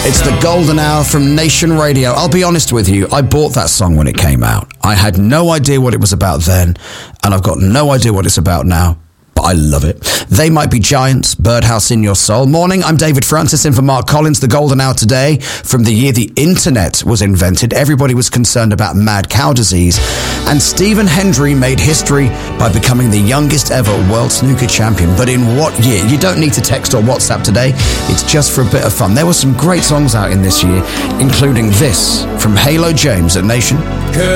It's the golden hour from Nation Radio. I'll be honest with you, I bought that song when it came out. I had no idea what it was about then, and I've got no idea what it's about now. But I love it. They Might Be Giants, Birdhouse in Your Soul. Morning, I'm David Francis in for Mark Collins. The golden hour today, from the year the internet was invented, everybody was concerned about mad cow disease. And Stephen Hendry made history by becoming the youngest ever world snooker champion. But in what year? You don't need to text or WhatsApp today. It's just for a bit of fun. There were some great songs out in this year, including this from Halo James at Nation.